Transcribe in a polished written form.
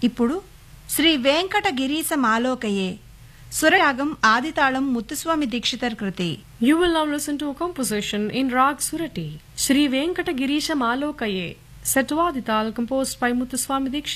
ఇప్పుడు శ్రీ వెంకట గిరీశ మాలోకయే సురరాగం ఆదితాళం ముత్తుస్వామి దీక్షితర్ కృతి. You will now listen to a composition in Rag Surati, Sri Venkata Girisha Malokaye, set to Adital, composed by Muthuswami Dikshit.